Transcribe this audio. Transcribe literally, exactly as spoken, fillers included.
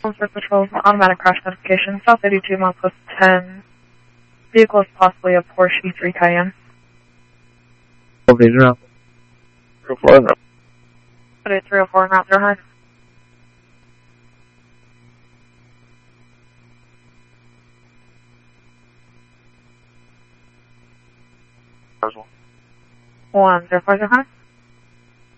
For patrol, automatic crash notification, South eighty-two, milepost ten. Vehicle is possibly a Porsche E three Cayenne. Vision out. Go for it. three oh four, route zero high. one zero four zero high.